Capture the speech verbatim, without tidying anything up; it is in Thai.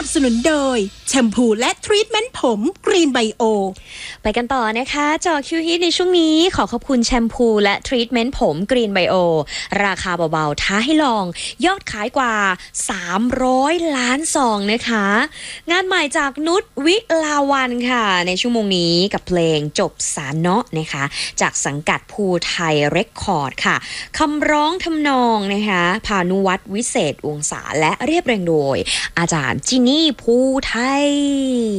สนุนโดยแชมพูและทรีทเมนต์ผมกรีนไบโอไปกันต่อนะคะเจาะคิวฮิตในช่วงนี้ขอขอบคุณแชมพูและทรีทเมนต์ผมกรีนไบโอราคาเบาๆท้าให้ลองยอดขายกว่าสามร้อยล้านซองนะคะงานใหม่จากนุชวิลาวันค่ะในชั่วโมงนี้กับเพลงจบสารเนาะนะคะจากสังกัดภูไทยเรคคอร์ดค่ะคำร้องทำนองนะคะพานุวัฒน์วิเศษวงศาและเรียบเรียงโดยอาจารย์จินี่ภูไทย